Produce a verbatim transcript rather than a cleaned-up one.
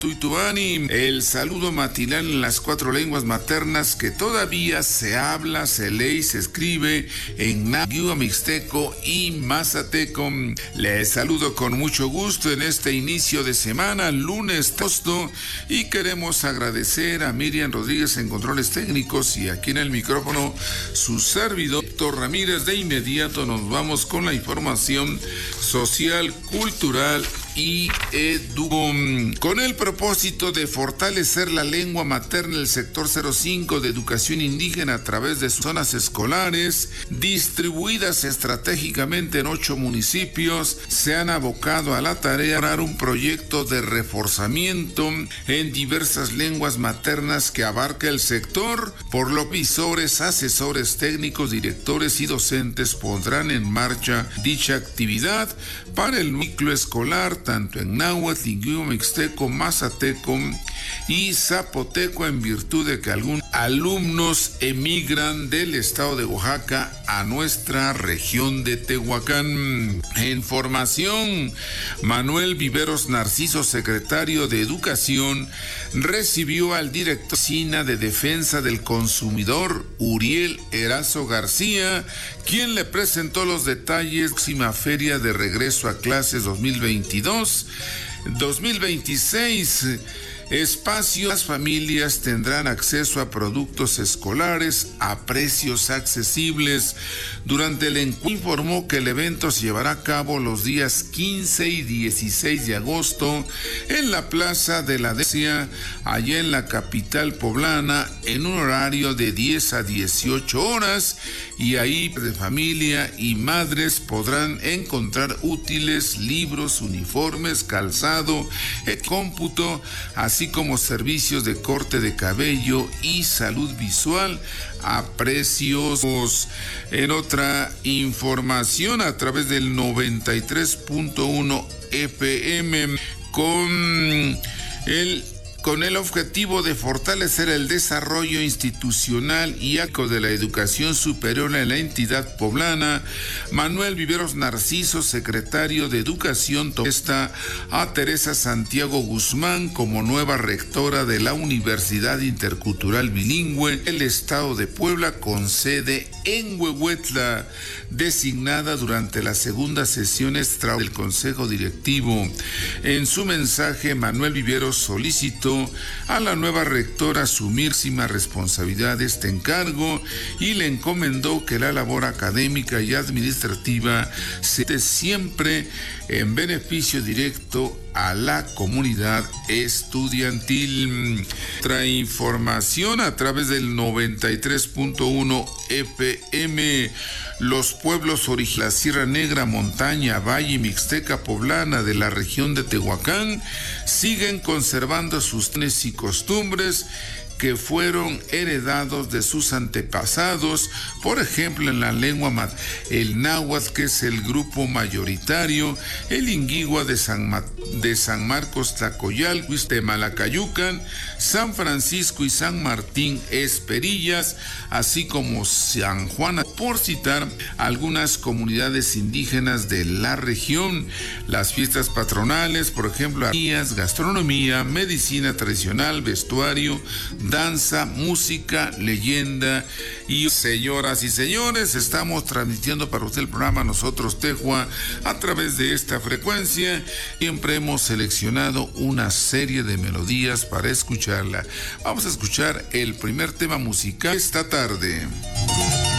Tuitubani, el saludo matinal en las cuatro lenguas maternas que todavía se habla, se lee y se escribe en náhuatl, mixteco y mazateco. Les saludo con mucho gusto en este inicio de semana, lunes agosto, y queremos agradecer a Miriam Rodríguez en controles técnicos y aquí en el micrófono su servidor Héctor Ramírez. De inmediato nos vamos con la información social, cultural y educo. Con el propósito de fortalecer la lengua materna, el sector cero cinco de educación indígena a través de sus zonas escolares, distribuidas estratégicamente en ocho municipios, se han abocado a la tarea de elaborar un proyecto de reforzamiento en diversas lenguas maternas que abarca el sector, por lo que visores, asesores técnicos, directores y docentes pondrán en marcha dicha actividad para el núcleo escolar, tanto en náhuatl, lingüo, mixteco, mazateco y zapoteco, en virtud de que algunos alumnos emigran del estado de Oaxaca a nuestra región de Tehuacán. En formación, Manuel Viveros Narciso, secretario de Educación, recibió al director de Defensa del Consumidor, Uriel Erazo García, quien le presentó los detalles de la próxima feria de regreso a clases dos mil veintidós dos mil veintiséis. Espacio, las familias tendrán acceso a productos escolares a precios accesibles. Durante el encuentro informó que el evento se llevará a cabo los días quince y dieciséis de agosto en la Plaza de la Decia, allá en la capital poblana, en un horario de diez a dieciocho horas, y ahí de familia y madres podrán encontrar útiles, libros, uniformes, calzado, cómputo, así así como servicios de corte de cabello y salud visual a precios. En otra información, a través del noventa y tres punto uno F M, con el Con el objetivo de fortalecer el desarrollo institucional y acto de la educación superior en la entidad poblana, Manuel Viveros Narciso, secretario de Educación, está a Teresa Santiago Guzmán como nueva rectora de la Universidad Intercultural Bilingüe del Estado de Puebla, con sede en Huehuetla, designada durante la segunda sesión extra del Consejo Directivo. En su mensaje, Manuel Viveros solicitó a la nueva rectora asumir máxima responsabilidad de este encargo y le encomendó que la labor académica y administrativa se dé siempre en beneficio directo a la comunidad estudiantil. Otra información a través del noventa y tres punto uno F M. Los pueblos originarios, Sierra Negra, Montaña, Valle y Mixteca Poblana de la región de Tehuacán siguen conservando sus tradiciones y costumbres que fueron heredados de sus antepasados, por ejemplo en la lengua mat el náhuatl, que es el grupo mayoritario, el inguigua de San, Ma de San Marcos Tlacoyalhuis de Malacayucan, San Francisco y San Martín Esperillas, así como San Juan, por citar algunas comunidades indígenas de la región. Las fiestas patronales, por ejemplo, gastronomía, medicina tradicional, vestuario, danza, música, leyenda. Y señoras y señores, estamos transmitiendo para usted el programa Nosotros Tehua a través de esta frecuencia. Siempre hemos seleccionado una serie de melodías para escucharla. Vamos a escuchar el primer tema musical esta tarde.